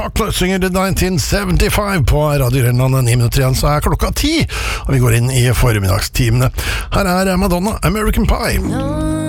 Chocolate synger 1975 på Radio Grenland. 9 minutter igjen, så er klokka 10, og vi går inn i formiddagstimene. Her er Madonna, American Pie.